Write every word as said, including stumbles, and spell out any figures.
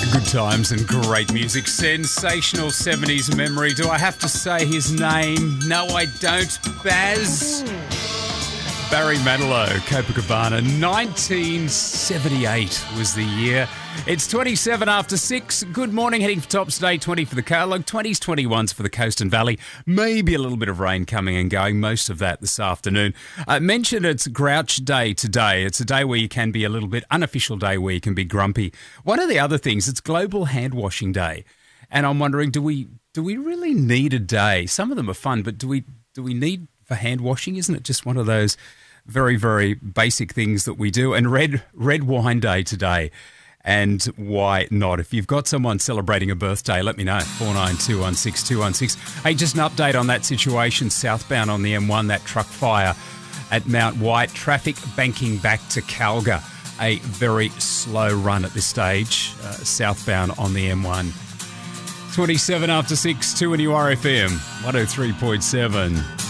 Good times and great music. Sensational seventies memory. Do I have to say his name? No, I don't. Baz. Barry Manilow, Copacabana. nineteen seventy-eight was the year. It's twenty-seven after six. Good morning. Heading for tops today. twenty for the Carlog. twenties, twenty-ones for the Coast and Valley. Maybe a little bit of rain coming and going. Most of that this afternoon. I mentioned it's Grouch Day today. It's a day where you can be a little bit, unofficial day where you can be grumpy. One of the other things, it's Global Hand Washing Day. And I'm wondering, do we do we really need a day? Some of them are fun, but do we do we need for hand washing? Isn't it just one of those very, very basic things that we do? And Red Red Wine Day today. And why not? If you've got someone celebrating a birthday, let me know. four nine two one six two one six. Hey, just an update on that situation southbound on the M one, that truck fire at Mount White. Traffic banking back to Calga. A very slow run at this stage, uh, southbound on the M one. twenty-seven after six, two and U R F M, one oh three point seven.